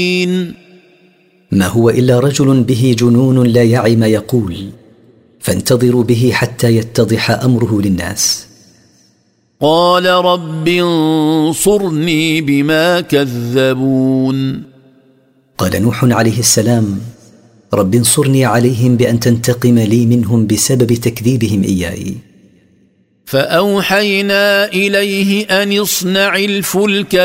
ما هو إلا رجل به جنون لا يعي ما يقول، فانتظروا به حتى يتضح أمره للناس. قال رب انصرني بما كذبون. قال نوح عليه السلام: رب انصرني عليهم بأن تنتقم لي منهم بسبب تكذيبهم إياي. فأوحينا إليه أن اصنع الفلك